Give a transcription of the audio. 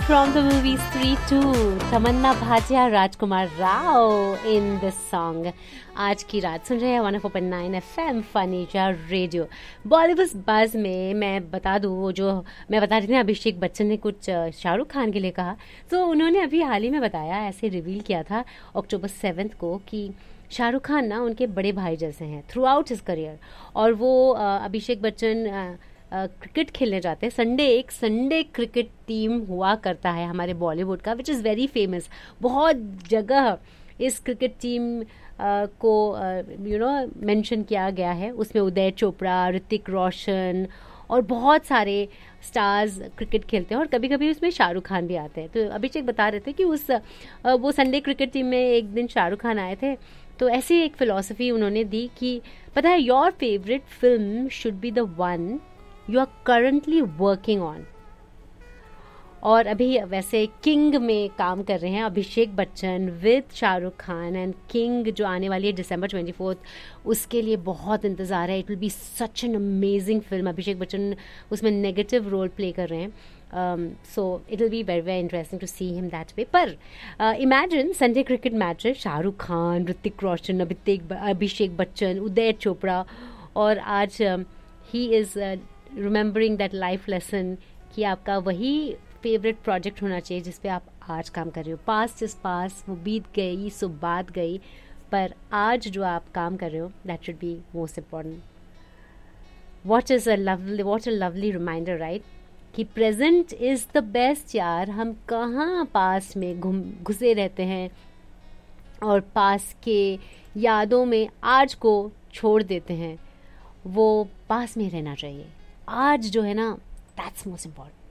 from the movie Stree 2, Tamannaah Bhatia, Rajkumar Rao in this song. आज की रात सुन रहे हैं 104.9 FM फनीजा रेडियो बॉलीवुड बज़ में. मैं बता दूँ, वो जो मैं बता रही थी अभिषेक बच्चन ने कुछ शाहरुख खान के लिए कहा, तो उन्होंने अभी हाल ही में बताया, ऐसे रिवील किया था अक्टूबर 7 को कि शाहरुख खान ना उनके बड़े भाई जैसे हैं थ्रू आउट हिज करियर. और वो अभिषेक बच्चन क्रिकेट खेलने जाते हैं. एक संडे क्रिकेट टीम हुआ करता है हमारे बॉलीवुड का, विच इज़ वेरी फेमस. बहुत जगह इस क्रिकेट टीम को मेंशन किया गया है. उसमें उदय चोपड़ा, ऋतिक रोशन और बहुत सारे स्टार्स क्रिकेट खेलते हैं, और कभी कभी उसमें शाहरुख खान भी आते हैं. तो अभिषेक बता रहे थे कि वो संडे क्रिकेट टीम में एक दिन शाहरुख खान आए थे. तो ऐसी एक फिलॉसफी उन्होंने दी कि पता है, your favourite film should be the one you are currently working on. और अभी वैसे किंग में काम कर रहे हैं Abhishek Bachchan with Shahrukh Khan. And king जो आने वाली है December 24, उसके लिए बहुत इंतज़ार है. It will be such an amazing film. Abhishek Bachchan उसमें नेगेटिव रोल प्ले कर रहे हैं. So it will be very very interesting to see him that way. पर इमेजिन संडे क्रिकेट मैच है, शाहरुख खान, ऋतिक रोशन, अभिषेक बच्चन, उदय चोपड़ा, और आज he is remembering that life lesson कि आपका वही फेवरेट प्रोजेक्ट होना चाहिए जिस पे आप आज काम कर रहे हो. पास्ट इज पास्ट, वो बीत गई सो बात गई, पर आज जो आप काम कर रहे हो that should be most important. What a lovely reminder, right, कि प्रेजेंट इज द बेस्ट. यार, हम कहाँ पास्ट में घुसे रहते हैं और पास्ट के यादों में आज को छोड़ देते हैं. वो पास में रहना चाहिए. आज जो है ना, दैट्स मोस्ट इम्पॉर्टेंट.